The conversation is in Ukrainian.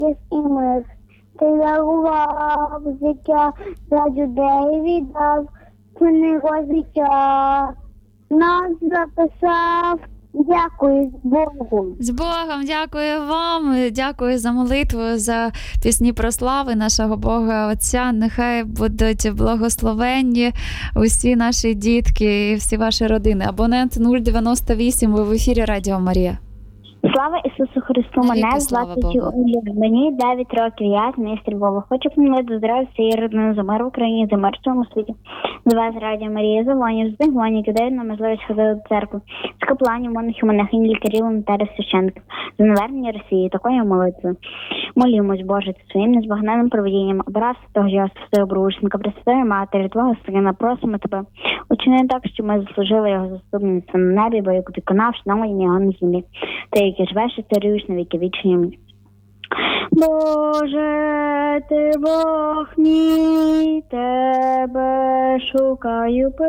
і мир. Ти дарував життя, за людей віддав, книгу життя. Нас записав. Дякую Богу. З Богом, дякую вам, дякую за молитву, за пісні про слави нашого Бога Отця. Нехай будуть благословенні усі наші дітки і всі ваші родини. Абонент 098, ви в ефірі Радіо Марія. Слава Ісусу Христу! Мене звати Юлія. Мені 9 років, я з міста Львова. Хочу помолити здоров'я всієї родини, за мир в Україні, за мир в цьому світі. З вас Радіо Марія, за воїнів, з тих воїнів, які дають нам можливість ходити до церкви, з капланів, монахів, монахинь, лікарів, волонтерів, священників, за навернення Росії, такою молитвою. Молімось, Боже, ти своїм незбагненним провидінням, образ святого Йосифа, свого бручника, Пресвятої Матері, Твого Сина, просимо тебе, учини так, що ми заслужили його заступництво на небі, бо як виконавши нам його на землі. Ти, який живеш і царюєш на віки вічні. Боже, ти Бог мій, тебе шукаю